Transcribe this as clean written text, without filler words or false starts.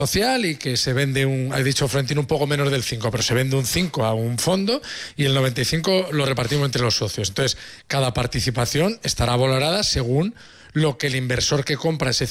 social y que se vende ha dicho Florentino, un poco menos del 5, pero se vende un 5 a un fondo y el 95 lo repartimos entre los socios. Entonces, cada participación estará valorada según lo que el inversor que compra ese